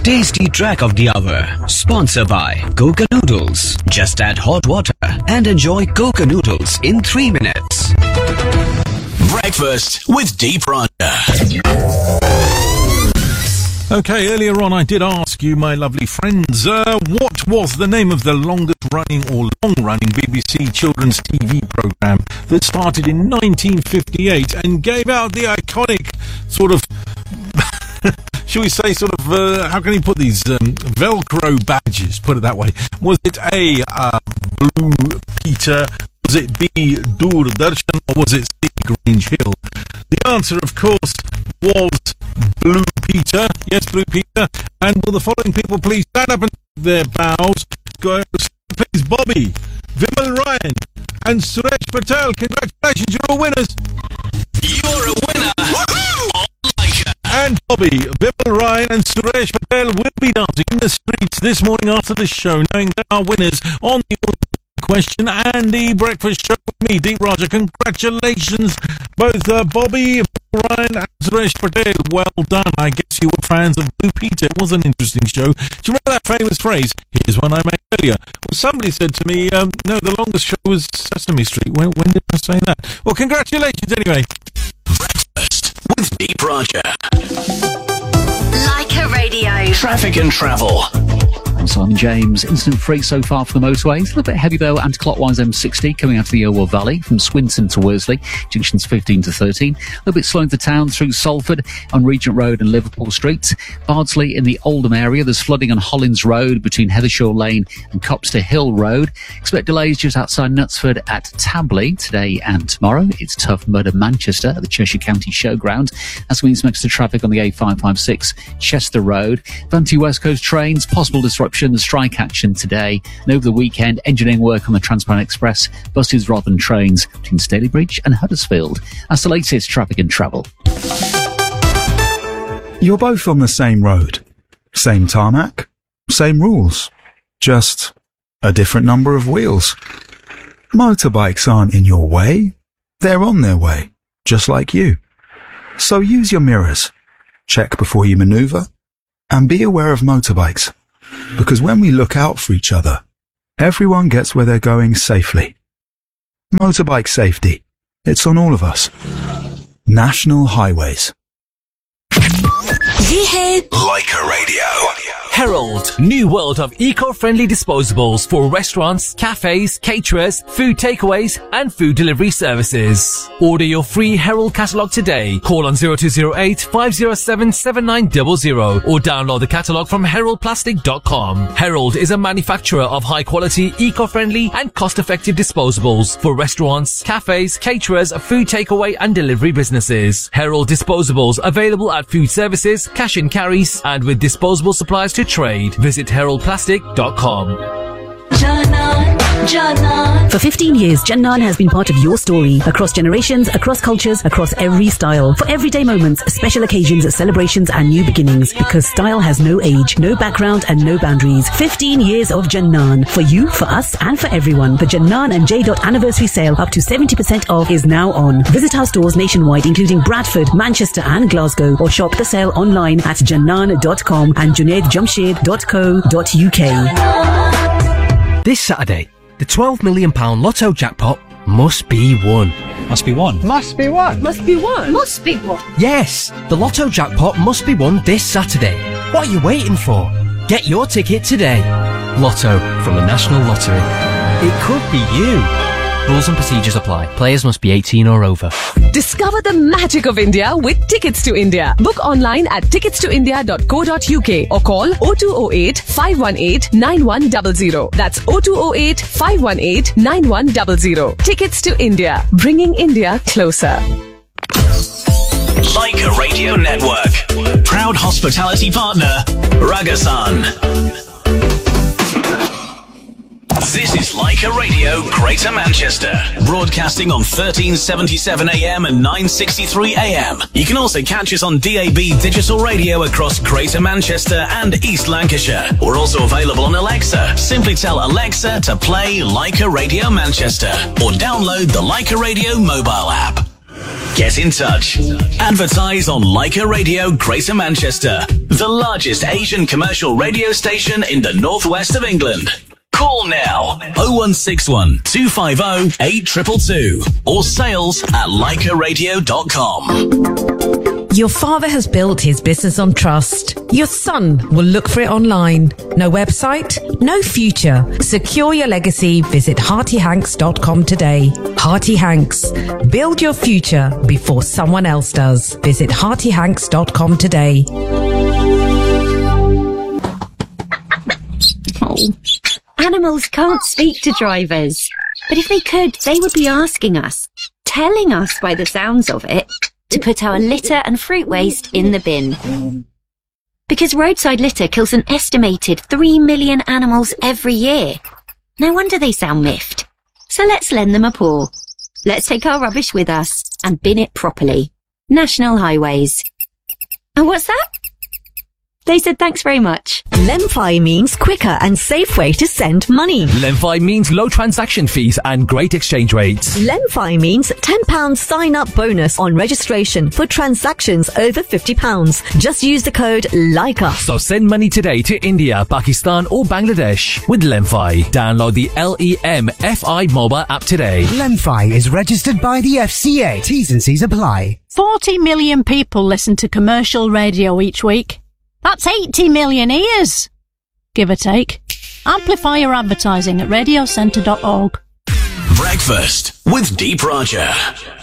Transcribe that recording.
Tasty Track of the Hour, sponsored by Coca Noodles. Just add hot water and enjoy Coca Noodles in 3 minutes. Breakfast with Deep Ranja. Okay, earlier on I did ask you, my lovely friends, what was the name of the longest running or long-running BBC children's TV programme that started in 1958 and gave out the iconic sort of... Shall we say sort of, how can you put these, Velcro badges, put it that way. Was it A, Blue Peter, was it B, Doordarshan, or was it C, Grange Hill? The answer, of course, was Blue Peter. Yes, Blue Peter. And will the following people please stand up and their bows? Go, please, Bobby, Vimal Ryan, and Suresh Patel. Congratulations, you're all winners. You're a winner. And Bobby, Vimal Ryan and Suresh Patel will be dancing in the streets this morning after the show, knowing they are winners on the question and the breakfast show with me, Deep Ranja. Congratulations, both Bobby, Ryan and Suresh Patel. Well done. I guess you were fans of Blue Peter. It was an interesting show. Do you remember that famous phrase? Here's one I made earlier. Well, somebody said to me, no, the longest show was Sesame Street. When did I say that? Well, congratulations anyway. Breakfast with Deep Ranja. Leica Radio. Traffic and travel. I'm Simon James. Incident free so far for the motorways. A little bit heavy though, anti-clockwise M60 coming out of the Irwell Valley from Swinton to Worsley, junctions 15 to 13. A little bit slow into town through Salford on Regent Road and Liverpool Street. Bardsley in the Oldham area. There's flooding on Hollins Road between Heathershaw Lane and Copster Hill Road. Expect delays just outside Knutsford at Tabley today and tomorrow. It's Tough Mudder Manchester at the Cheshire County Showground. That's means some extra traffic on the A556 Chester Road. Vanty West Coast trains, possible disruption. The strike action today and over the weekend, engineering work on the Transparent Express, buses rather than trains between Stalybridge and Huddersfield. That's the latest traffic and travel. You're both on the same road, same tarmac, same rules, just a different number of wheels. Motorbikes aren't in your way, they're on their way, just like you. So use your mirrors, check before you manoeuvre, and be aware of motorbikes. Because when we look out for each other, everyone gets where they're going safely. Motorbike safety. It's on all of us. National Highways. Leica Radio. Herald, new world of eco-friendly disposables for restaurants, cafes, caterers, food takeaways and food delivery services. Order your free Herald catalogue today. Call on 0208 507 7900 or download the catalogue from heraldplastic.com. Herald is a manufacturer of high-quality, eco-friendly and cost-effective disposables for restaurants, cafes, caterers, food takeaway and delivery businesses. Herald disposables available at food services, cash and carries and with disposable supplies to trade. Visit heraldplastic.com. For 15 years, Jannan has been part of your story. Across generations, across cultures, across every style. For everyday moments, special occasions, celebrations and new beginnings. Because style has no age, no background and no boundaries. 15 years of Jannan. For you, for us and for everyone. The Jannan and J. anniversary sale up to 70% off is now on. Visit our stores nationwide including Bradford, Manchester and Glasgow or shop the sale online at jannan.com and junaidjamshed.co.uk. This Saturday, the £12 million Lotto jackpot must be won. Must be won. Must be won. Must be won. Must be won. Yes, the Lotto jackpot must be won this Saturday. What are you waiting for? Get your ticket today. Lotto from the National Lottery. It could be you. Rules and procedures apply. Players must be 18 or over. Discover the magic of India with Tickets to India. Book online at ticketstoindia.co.uk or call 0208 518 9100. That's 0208 518 9100. Tickets to India. Bringing India closer. Leica Radio Network. Proud hospitality partner, Ragasan. This is Leica Radio, Greater Manchester, broadcasting on 1377 AM and 963 AM. You can also catch us on DAB digital radio across Greater Manchester and East Lancashire. We're also available on Alexa. Simply tell Alexa to play Leica Radio Manchester or download the Leica Radio mobile app. Get in touch. Advertise on Leica Radio Greater Manchester, the largest Asian commercial radio station in the northwest of England. Call now 0161 250 8222 or sales@leicaradio.com. Your father has built his business on trust. Your son will look for it online. No website, no future. Secure your legacy. Visit HeartyHanks.com today. Hearty Hanks. Build your future before someone else does. Visit HeartyHanks.com today. Animals can't speak to drivers. But if they could, they would be asking us, telling us by the sounds of it, to put our litter and fruit waste in the bin. Because roadside litter kills an estimated 3 million animals every year. No wonder they sound miffed. So let's lend them a paw. Let's take our rubbish with us and bin it properly. National Highways. And what's that? They said thanks very much. Lemfi means quicker and safe way to send money. Lemfi means low transaction fees and great exchange rates. Lemfi means £10 sign-up bonus on registration for transactions over £50. Just use the code LEICA. So send money today to India, Pakistan or Bangladesh with Lemfi. Download the LEMFI mobile app today. Lemfi is registered by the FCA. T's and C's apply. 40 million people listen to commercial radio each week. That's 80 million ears, give or take. Amplify your advertising at radiocentre.org. Breakfast with Deep Roger.